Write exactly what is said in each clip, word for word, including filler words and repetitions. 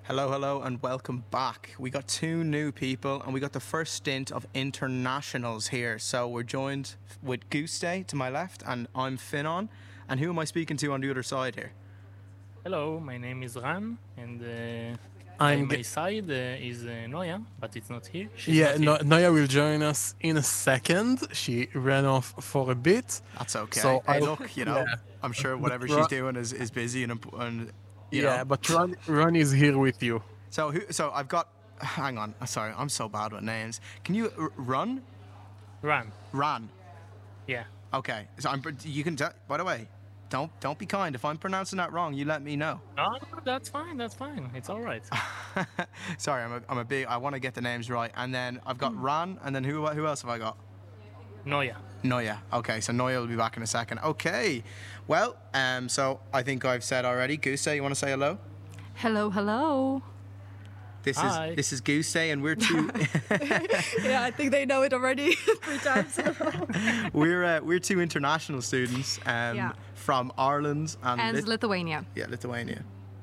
Hello, hello, and welcome back. We got two new people, and we got the first stint of internationals here. So we're joined with Goose Day to my left, and I'm Finon. And who am I speaking to on the other side here? Hello, my name is Ran, and uh, by I'm my g- side uh, is uh, Noya, but it's not here. She's yeah, not no, here. Naya will join us in a second. She ran off for a bit. That's okay. So hey, I'll, look, you know, yeah, I'm sure but whatever she's Ron, doing is, is busy, and, imp- and you yeah, know. but Ron, Ron is here with you. So who? So I've got. Hang on. Sorry, I'm so bad with names. Can you r- run? Ran. Ran. Yeah. Okay. So I'm. You can. T- by the way, don't don't be kind. If I'm pronouncing that wrong, you let me know. No, no, that's fine. That's fine. It's all right. Sorry, I'm a, I'm a big. I want to get the names right. And then I've got Ran, and then who who else have I got? Noya. Noya. Okay, so Noya will be back in a second. Okay. Well, um, so I think I've said already. Goose, you want to say hello? Hello, hello. This Hi. is this is Goose Day, and we're two Yeah, I think they know it already three times. we're uh, we're two international students um, Yeah. from Ireland and, And Lit- Lithuania. yeah, Lithuania.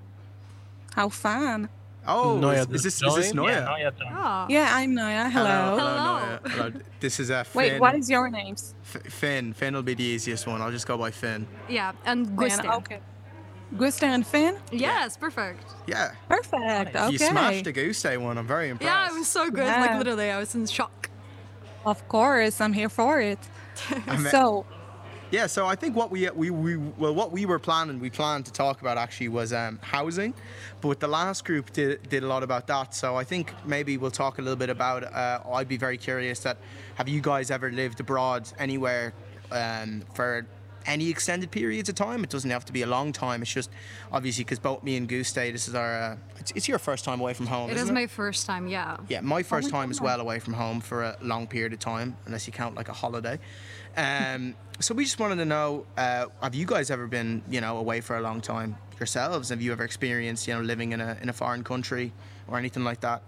How fun. Oh, Noya is, is this is this joined? Noya? Yeah, Noya. joined. Oh. Yeah, I'm Naya. Hello. Hello, Hello. Noya. Hello. This is uh, Finn. Wait, what is your names? F- Finn. Finn will be the easiest one. I'll just go by Finn. Yeah, and Finn, Gustav. Okay. Gustav and Finn? Yes, perfect. Yeah. Perfect. Okay. You smashed the Goose Day one. I'm very impressed. Yeah, it was so good. Like Yeah. literally, I was in shock. Of course, I'm here for it. me- So, Yeah, so I think what we we, we well what we were planning we planned to talk about actually was um, housing, but the last group did did a lot about that. So I think maybe we'll talk a little bit about. Uh, I'd be very curious that have you guys ever lived abroad anywhere um, for any extended periods of time? It doesn't have to be a long time. It's just obviously because both me and Goose Day, this is our uh, it's, it's your first time away from home. It isn't is it? my first time, yeah. Yeah, my first my time as God. well away from home for a long period of time, unless you count like a holiday. Um, so we just wanted to know, uh, have you guys ever been, you know, away for a long time yourselves? Have you ever experienced, you know, living in a in a foreign country or anything like that?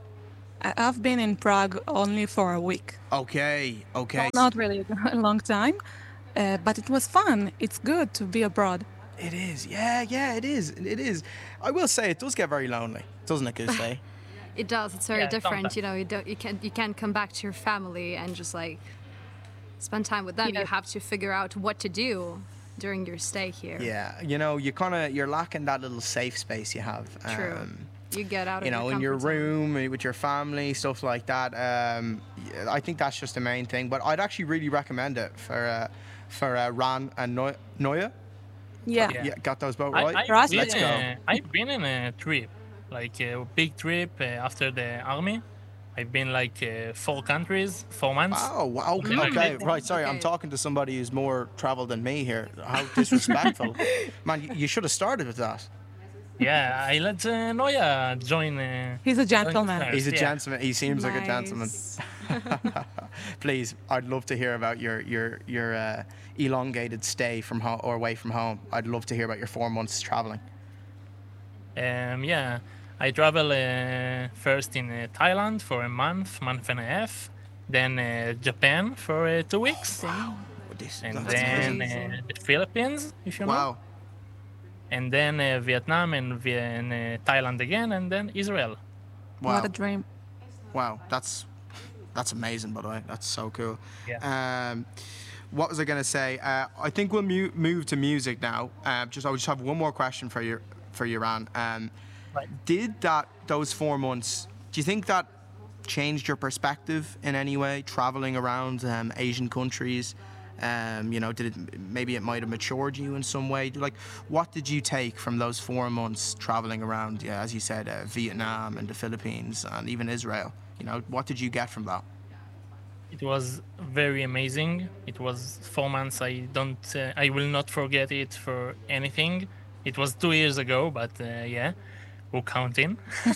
I- I've been in Prague only for a week. Okay, okay. Not really a long time, uh, but it was fun. It's good to be abroad. It is, yeah, yeah, it is, it is. I will say it does get very lonely, doesn't it, Goose Day? It does. It's very Yeah, different. sometimes. You know, you don't, you can't, you can't come back to your family and just like spend time with them. Yeah. You have to figure out what to do during your stay here. Yeah, you know, you kind of you're lacking that little safe space you have. True. Um, You get out of you know, your in your comfort zone. room uh, with your family, stuff like that. Um, yeah, I think that's just the main thing. But I'd actually really recommend it for uh, for uh, Ran and Noya. Noya? Yeah. Yeah. Yeah, got those both I, right. I've, Right, been, let's go. uh, I've been in a trip, like a big trip uh, after the army. I've been like uh, four countries, four months. Oh, wow. Okay, Mm. okay, right. Sorry, I'm Okay. talking to somebody who's more traveled than me here. How disrespectful. Man, you, you should have started with that. Yeah, I let uh, Noya join. Uh, He's a join gentleman. first, He's a yeah. gentleman. He seems like a gentleman. Nice. Please, I'd love to hear about your your your uh, elongated stay from home or away from home. I'd love to hear about your four months traveling. Um, yeah, I travel uh, first in uh, Thailand for a month, month and a half, then uh, Japan for uh, two weeks, This, and that's then amazing. uh, the Philippines, if you know, Wow. and then uh, Vietnam and, Vi- and uh, Thailand again, and then Israel. Wow. What a dream. Wow, that's that's amazing. By the way, that's so cool. Yeah. Um, what was I gonna say? Uh, I think we'll mu- move to music now. Uh, just I just have one more question for you, for you, Ran. Um, Right. Did that those four months? Do you think that changed your perspective in any way? Traveling around um, Asian countries, um, you know, did it maybe it might have matured you in some way? Like, what did you take from those four months traveling around? Yeah, as you said, uh, Vietnam and the Philippines and even Israel. You know, what did you get from that? It was very amazing. It was four months. I don't. Uh, I will not forget it for anything. It was two years ago, but uh, yeah, we're counting.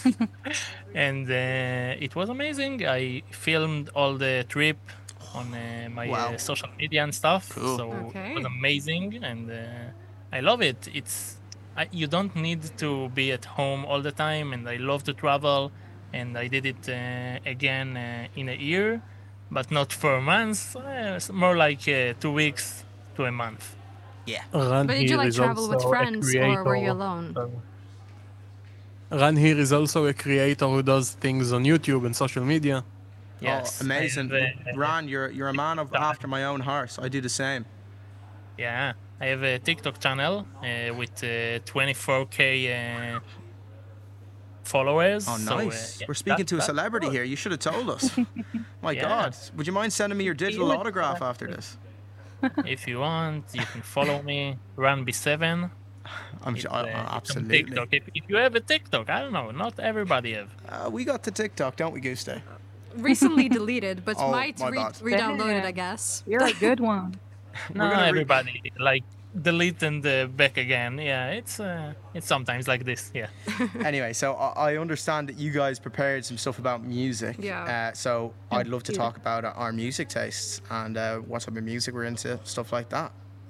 And uh, it was amazing. I filmed all the trip on uh, my Wow. uh, social media and stuff. Cool. So Okay. it was amazing, and uh, I love it. It's I, you don't need to be at home all the time, and I love to travel. And I did it uh, again uh, in a year, but not for months. Uh, it's more like uh, two weeks to a month. Yeah. Ran But did you here like is travel with also a friends or were you creator, alone? so- Ran here is also a creator who does things on YouTube and social media. Yes, Oh, amazing. I have, uh, Ran, you're you're a man of after my own heart. I do the same. Yeah, I have a TikTok channel uh, with uh, twenty-four K uh, followers. Oh, so, uh, nice. yeah, We're speaking that- to a that- celebrity here. You should have told us. My Yeah. God. Would you mind sending me your digital would- autograph after this? If you want, you can follow me, Run B seven. I'm It's, sure. uh, uh, it's on absolutely. TikTok. If, if you have a TikTok, I don't know, not everybody have. Uh, we got the TikTok, don't we, Guste? Recently deleted, but Oh, might my re- bad. re-download it, Yeah. I guess. You're a good one. No, gonna re- everybody like delete and uh, back again. Yeah, it's uh, it's sometimes like this. Yeah. Anyway, so I, I understand that you guys prepared some stuff about music. Yeah. Uh, so I'd love to talk about our music tastes and uh, what type of music we're into, stuff like that.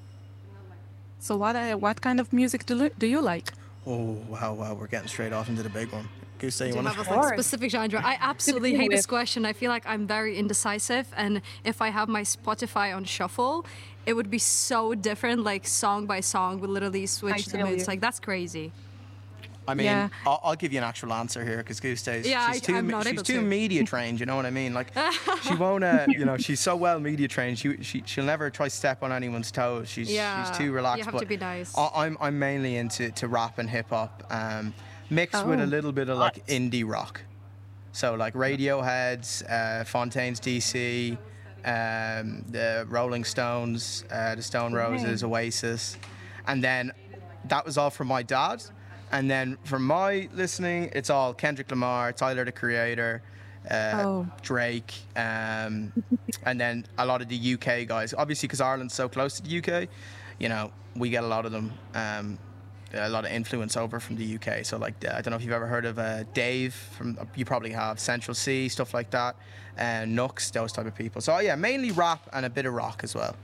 So what uh, what kind of music do, do you like? Oh, wow, wow. We're getting straight off into the big one. Guste, Do you you want have to? a like, specific genre? I absolutely begin hate this with. question. I feel like I'm very indecisive, and if I have my Spotify on shuffle, it would be so different, like song by song, would literally switch the feel moods. you. Like that's crazy. I mean, Yeah. I'll, I'll give you an actual answer here because Guste, Yeah, she's I- too, I'm not she's able too to. media trained. You know what I mean? Like, she won't. Uh, you know, she's so well media trained. She, she she'll never try step on anyone's toes. She's Yeah, she's too relaxed. you have but to be nice. I, I'm I'm mainly into to rap and hip hop, um, mixed with a Oh. little bit of like indie rock. So like Radiohead's, uh, Fontaine's D C, um, the Rolling Stones, uh, the Stone Roses, Oasis, and then that was all from my dad. And then from my listening, it's all Kendrick Lamar, Tyler the Creator, uh, Oh. Drake, um, and then a lot of the U K guys. Obviously, because Ireland's so close to the U K, you know, we get a lot of them, um, a lot of influence over from the U K. So like, I don't know if you've ever heard of uh, Dave from, you probably have, Central C, stuff like that, and Nux, those type of people. So yeah, mainly rap and a bit of rock as well.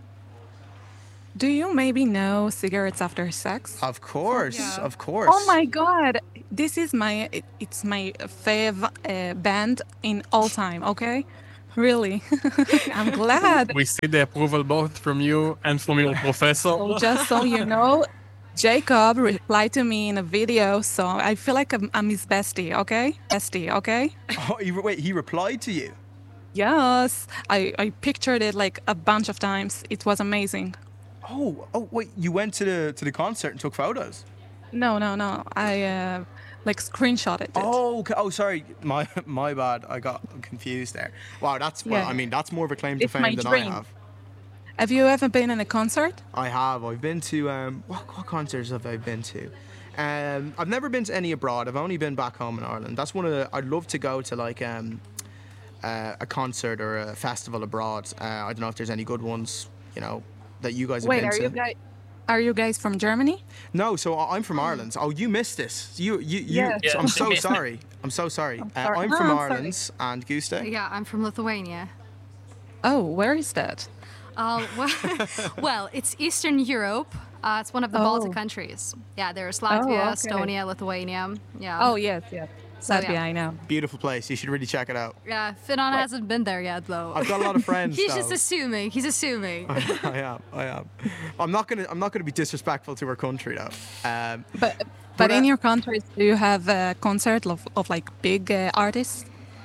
Do you maybe know Cigarettes After Sex? Of course, Yeah. of course. Oh my god, this is my it, it's my fave uh, band in all time. Okay, really, I'm glad. We see the approval both from you and from your professor. So just so you know, Jacob replied to me in a video, so I feel like I'm, I'm his bestie. Okay, bestie. Okay. Oh, he, wait, he replied to you? Yes, I I pictured it like a bunch of times. It was amazing. Oh, oh, wait, you went to the to the concert and took photos? No, no, no. I uh, like screenshotted it. Oh, okay. Oh, sorry, my my bad. I got confused there. Wow, that's well. Yeah. I mean, that's more of a claim to It's fame my than I dream. have. Have you ever been in a concert? I have. I've been to um, what, what concerts have I been to? Um, I've never been to any abroad. I've only been back home in Ireland. That's one of the. I'd love to go to like um, uh, a concert or a festival abroad. Uh, I don't know if there's any good ones. You know, that you guys have Wait, been are to. you guys are you guys from Germany? No, so I- I'm from Ireland. Oh, you missed this. You, you, you. Yes. so I'm Yeah. so sorry. I'm so sorry. I'm, sorry. uh, I'm No, from I'm sorry. Ireland, and Guste. Yeah, I'm from Lithuania. Oh, where is that? Uh, well, well, it's Eastern Europe. Uh, it's one of the Baltic Oh. countries. Yeah, there's Latvia, okay. Estonia, Lithuania. Yeah. Oh yes, yes. So, Latvia, yeah. I know. Beautiful place. You should really check it out. Yeah, Finan hasn't been there yet, though. I've got a lot of friends. He's though. just assuming. He's assuming. I am. I am. I'm not gonna. I'm not gonna be disrespectful to our country though. Um, But but But, in uh, your countries, do you have a concert of, of like big uh, artists?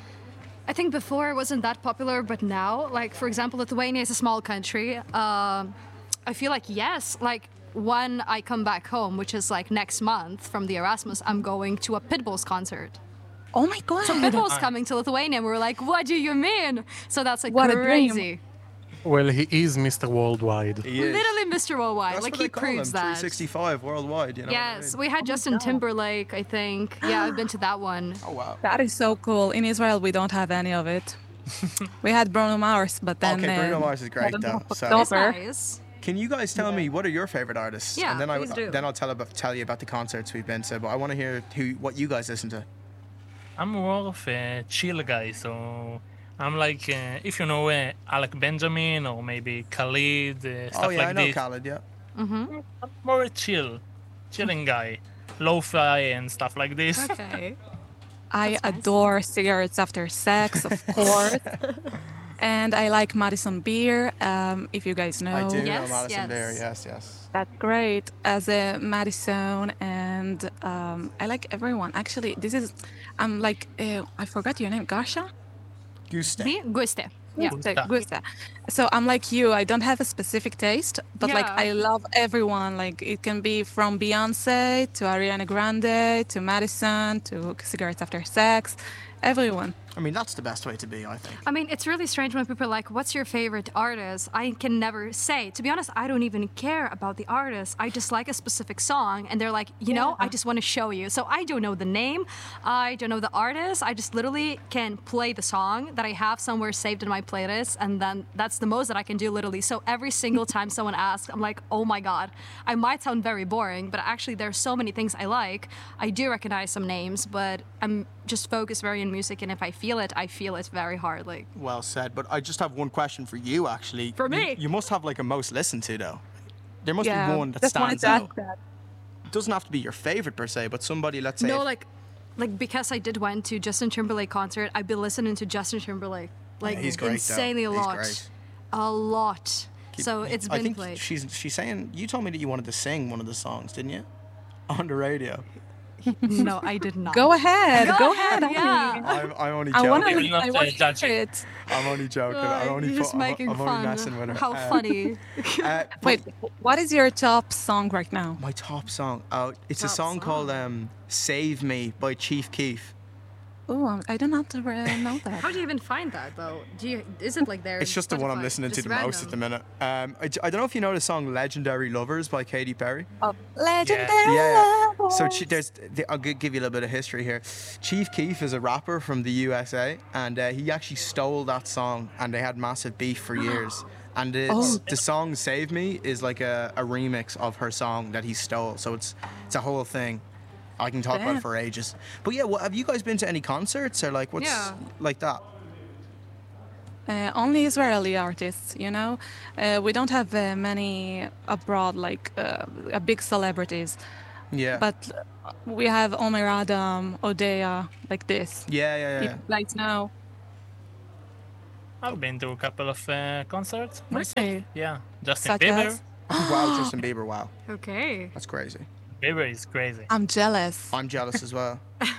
I think before it wasn't that popular, but now, like for example, Lithuania is a small country. Um, I feel like yes, like when I come back home, which is like next month from the Erasmus, I'm going to a Pitbull's concert. Oh my god! So Pitbull's coming to Lithuania, and we're like, what do you mean? So that's like What a dream. crazy. Well, he is Mister Worldwide. he is. Literally Mister Worldwide. That's like what he they call proves him, that. three sixty-five worldwide. You know. Yes, What I mean? we had Justin Timberlake, I think. Yeah, I've been to that one. Oh wow. That is so cool. In Israel, we don't have any of it. We had Bruno Mars, but then Okay, Bruno uh, Mars is great I don't though. know, So, It's October. nice. can you guys tell me what are your favorite artists? Yeah, and then I please do. then I'll tell about tell you about the concerts we've been to. But I want to hear who what you guys listen to. I'm more of a chill guy, so I'm like, uh, if you know uh, Alec Benjamin or maybe Khalid, uh, stuff Oh yeah, like I know this. Khaled. Yeah. I'm more a chill, chilling guy, lo-fi and stuff like this. Okay. I That's nice. adore Cigarettes After Sex, of course. And I like Madison Beer, um, if you guys know. I do know Yes, Madison Beer. yes. Yes, yes. That's great. As a Madison, and um, I like everyone. Actually, this is, I'm like, uh, I forgot your name, Gasha? Guste. Me? Guste. Yeah. Gusta. Gusta. Gusta. So I'm like you. I don't have a specific taste, but like Yeah. I love everyone. Like it can be from Beyonce to Ariana Grande to Madison to Cigarettes After Sex, everyone. I mean, that's the best way to be, I think. I mean, it's really strange when people are like, what's your favorite artist? I can never say. To be honest, I don't even care about the artist. I just like a specific song. And they're like, you know, I just want to show you. So I don't know the name. I don't know the artist. I just literally can play the song that I have somewhere saved in my playlist. And then that's the most that I can do, literally. So every single time someone asks, I'm like, oh my God. I might sound very boring, but actually there's so many things I like. I do recognize some names, but I'm just focused very on music. And if I feel it, I feel it very hard. Like, Well said. But I just have one question for you, actually. For You- me? You, must have like a most listened to, though. There must Yeah, be one that just wanted stands to ask out. that. It doesn't have to be your favorite per se, but somebody, let's say. no, if- like, like because I did went to Justin Timberlake concert, I've been listening to Justin Timberlake like he's great, though. insanely a He's lot, great. a lot. So it's I been think played. she's she's saying you told me that you wanted to sing one of the songs, didn't you? On the radio. No, I did not. Go ahead. Go, Go ahead. ahead, yeah. I'm, I'm only I joking. want You're to. not, I uh, want to judging. hear it. I'm only joking. I'm Uh, only you're just fu- I'm- making I'm only fun. messing with her. How Uh, funny. uh, Wait, what is your top song right now? My top song. Oh, it's a Top song, called song. um, "Save Me" by Chief Keef. Oh, I don't have to re- know that. How do you even find that though? Do you? Is it like there? It's just the one I'm listening to the most at the minute. Um, I, j- I don't know if you know the song "Legendary Lovers" by Katy Perry. Oh, legendary. Yeah. So Lovers. chi- there's, the- I'll gi- give you a little bit of history here. Chief Keef is a rapper from the U S A, and uh, he actually stole that song, and they had massive beef for years. And it's, Oh. the song "Save Me" is like a, a remix of her song that he stole. So it's it's a whole thing. I can talk about Damn. it for ages. But yeah, what, have you guys been to any concerts or like what's Yeah. like that? Uh, only Israeli artists, you know. Uh, we don't have uh, many abroad, like uh, uh, big celebrities. Yeah. But we have Omer Adam, Odea, like this. yeah, yeah, You yeah. guys know. I've been to a couple of uh, concerts. myself. Okay. Yeah, Justin Such Bieber. as? Wow, Justin Bieber. Wow, Okay. that's crazy. Bieber is crazy. I'm jealous. I'm jealous as well.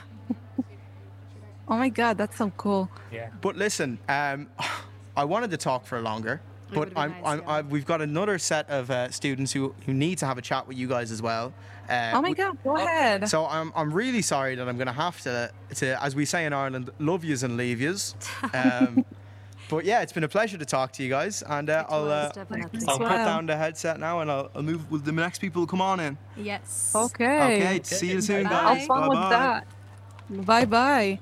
Oh my God, that's so cool. Yeah. But listen, um, I wanted to talk for longer, but would've been I'm, nice, I'm, yeah. I, we've got another set of uh, students who, who need to have a chat with you guys as well. Uh, Oh my we- God, go ahead. So I'm, I'm really sorry that I'm going to have to, to, as we say in Ireland, love yous and leave yous. Um, but yeah, it's been a pleasure to talk to you guys, and uh, It I'll, was uh, definitely. I'll put Wow. down the headset now, and I'll, I'll move with the next people who come on in. Yes. Okay. Okay, see you soon, Bye. guys. Have fun with Bye-bye. that. Bye bye.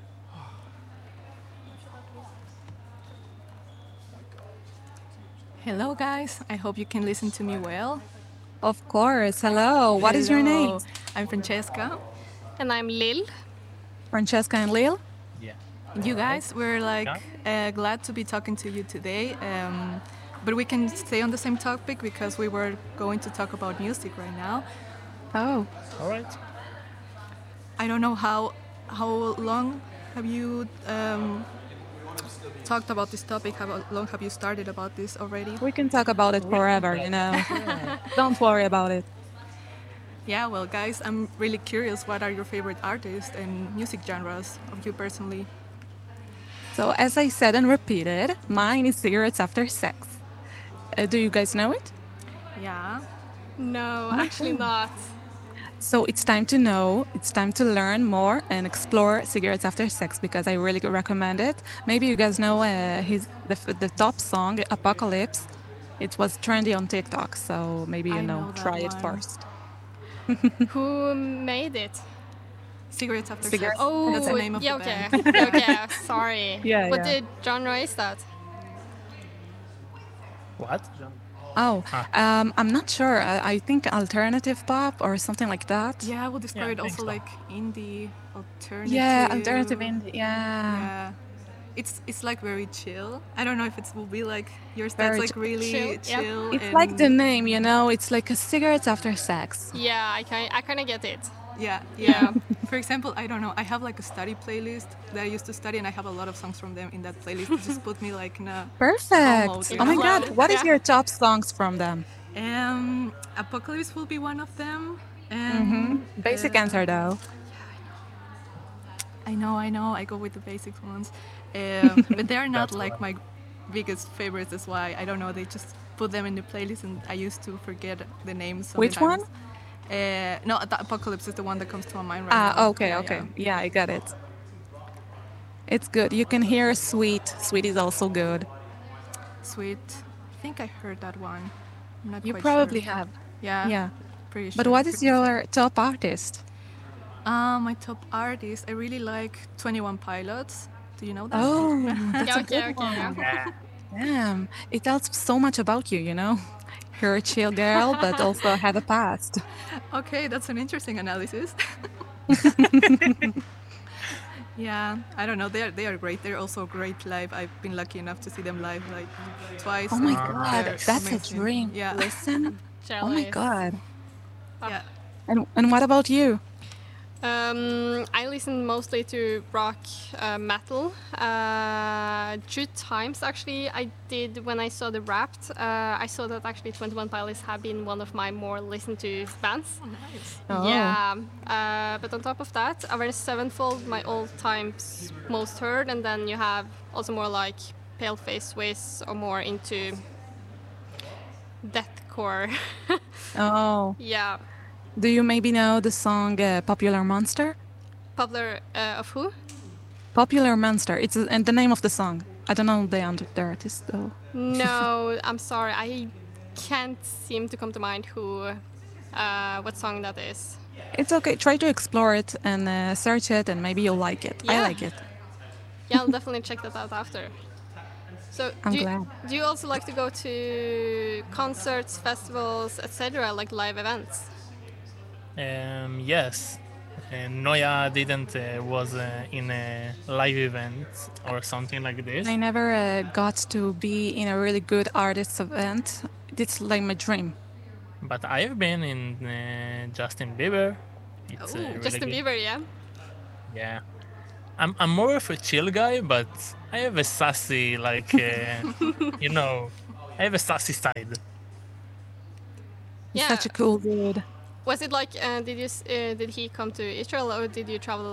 Hello, guys. I hope you can listen to me well. Of course. Hello. What is your name? Hello. I'm Francesca. And I'm Lil. Francesca and Lil? Yeah. You guys, we're like uh, glad to be talking to you today. Um, but we can stay on the same topic because we were going to talk about music right now. Oh. All right. I don't know how how long have you um, talked about this topic? How long have you started about this already? We can talk about it forever, you know. Don't worry about it. Yeah, well, guys, I'm really curious. What are your favorite artists and music genres of you personally? So, as I said and repeated, mine is Cigarettes After Sex. Uh, do you guys know it? Yeah. No, actually not. So, it's time to know, it's time to learn more and explore Cigarettes After Sex because I really recommend it. Maybe you guys know uh, his the, the top song, Apocalypse. It was trendy on TikTok, so maybe you I know, know that try it one. first. Who made it? Cigarettes After Cigarettes- Sex. Oh, That's the name of yeah, the okay. band. okay, sorry. Yeah, What yeah. the genre is that? What? Oh, Ah. um, I'm not sure. I, I think alternative pop or something like that. Yeah, I would describe Yeah, I it think also so. like indie, alternative. Yeah, alternative indie. Yeah. Yeah. It's it's like very chill. I don't know if it will be like yours. Very That's like chill. really Chill, chill. yep. It's like the and- name, you know. It's like a cigarettes after sex. Yeah, I can I kind of get it. Yeah, Yeah. yeah. For for example, I don't know, I have like a study playlist that I used to study, and I have a lot of songs from them in that playlist. It just put me like in a Perfect. mode, you Oh my know? God, what is Yeah. your top songs from them? Um, Apocalypse will be one of them. And Basic uh, answer though. I know, I know, I go with the basic ones, um, but they are not That's like my biggest favorites. That's why I don't know. They just put them in the playlist, and I used to forget the names. Which one? Sometimes. Uh, no, the Apocalypse is the one that comes to my mind right Ah, now. okay, Yeah, okay. yeah. Yeah, I got it. It's good. You can hear Sweet. Sweet is also good. Sweet. I think I heard that one. I'm not You quite probably sure. have. Yeah. Yeah. Pretty sure. But what is pretty sure. your top artist? Uh, my top artist, I really like Twenty One Pilots. Do you know that? Oh, that's Yeah, a okay, good okay, one. yeah. Damn, it tells so much about you, you know? You're a chill girl, but also have a past. Okay, that's an interesting analysis. Yeah, I don't know. They are they are great. They're also great live. I've been lucky enough to see them live like twice. Oh my and God, they're that's a amazing. dream. Yeah. Listen. Oh my Jealous. God. Yeah. And, and what about you? Um, I listen mostly to rock, uh, metal. Uh, two times actually I did when I saw the Wrapped. Uh, I saw that actually Twenty One Pilots have been one of my more listened to bands. Oh. Yeah, uh, but on top of that, Avenged Sevenfold, my all-time s- most heard, and then you have also more like Paleface Swiss or more into deathcore. Oh. Yeah, Do you maybe know the song uh, Popular Monster? popular uh, of who? Popular Monster. It's uh, and the name of the song. I don't know the, under- the artist though. No, I'm sorry, I can't seem to come to mind who, uh, what song that is. It's okay. Try to explore it and uh, search it, and maybe you'll like it. I Yeah. like it. Yeah, I'll definitely check that out after. So, I'm do you, glad. do you also like to go to concerts, festivals, et cetera, like live events? Um, yes. And Noya didn't uh, was uh, in a live event or something like this. I never uh, got to be in a really good artist event. It's like my dream. But I've been in uh, Justin Bieber. It's uh, Ooh, really Justin good. Bieber, yeah. Yeah. I'm I'm more of a chill guy, but I have a sassy like uh, you know, I have a sassy side. He's Yeah. such a cool dude. Was it like, uh, did you s- uh, did he come to Israel or did you travel